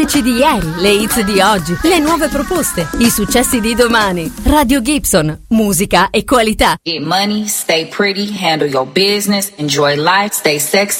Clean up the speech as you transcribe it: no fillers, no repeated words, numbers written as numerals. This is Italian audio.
Di ieri, le hits di oggi, le nuove proposte, i successi di domani. Radio Gibson, musica e qualità. Get money, stay pretty, handle your business, enjoy life, stay sexy.